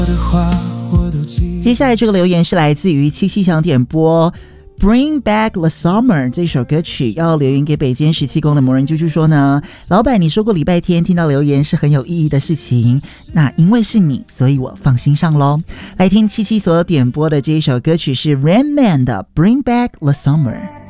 接下来这个留言是来自于七七想点播Bring Back the Summer 这首歌曲，要留言给北监17宫的魔人啾啾说呢，老板你说过礼拜天听到留言是很有意义的事情，那因为是你，所以我放心上咯。来听七七所点播的这一首歌曲是 Rain Man 的 Bring Back the Summer。